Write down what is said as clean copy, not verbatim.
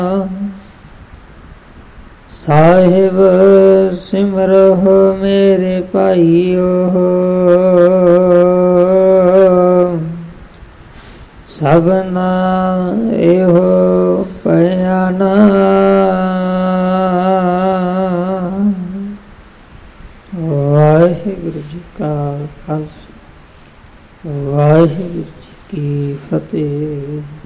ਸਾਹਿਬ ਸਿਮਰਹੁ ਮੇਰੇ ਭਾਈਓ, ਸਭਨਾ ਇਹੋ ਭਿਆਨਾ। ਵਾਹਿਗੁਰੂ ਜੀ ਕਾ ਖਾਲਸਾ, ਵਾਹਿਗੁਰੂ ਜੀ ਕੀ ਫਤਿਹ।